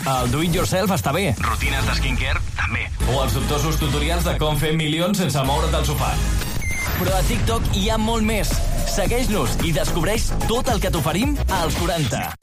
El do-it-yourself està bé. Rutines de skincare, també. O els dubtosos tutorials de com fer milions sense moure't del sofà. Però a TikTok hi ha molt més. Segueix-nos i descobreix tot el que t'oferim als 40.